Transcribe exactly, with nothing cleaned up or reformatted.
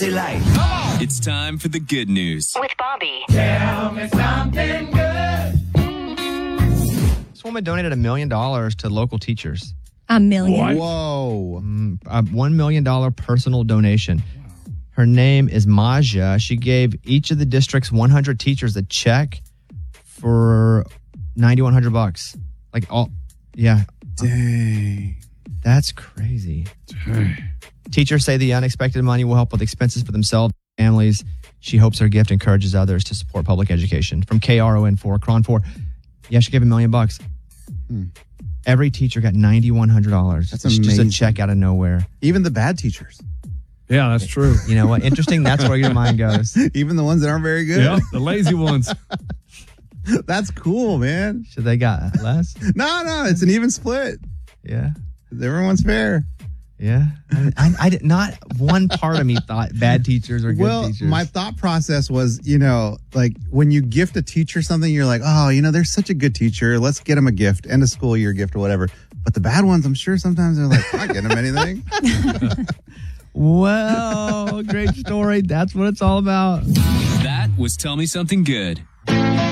It's time for the good news with Bobby. Tell me something good. This woman donated a million dollars to local teachers. A million. What? Whoa. Mm, a one million dollars personal donation. Her name is Maja. She gave each of the district's one hundred teachers a check for ninety-one hundred bucks. Like all, yeah. Dang. That's crazy. Dang. Teachers say the unexpected money will help with expenses for themselves and families. She hopes her gift encourages others to support public education. From K R O N four, Cron four. Yeah, she gave a million bucks. Hmm. Every teacher got ninety-one hundred dollars. That's It's amazing. just a check out of nowhere. Even the bad teachers. Yeah, that's true. You know what? Interesting. That's where your mind goes. Even the ones that aren't very good. Yeah, the lazy ones. That's cool, man. Should they got less? No, no, it's an even split. Yeah. Everyone's fair. Yeah. I, I, I did not one part of me thought bad teachers are good Well, teachers. my thought process was, you know, like when you gift a teacher something, you're like, oh, you know, they're such a good teacher. Let's get them a gift, end of school year gift or whatever. But the bad ones, I'm sure sometimes they're like, I'm not getting them anything. Well, great story. That's what it's all about. That was Tell Me Something Good.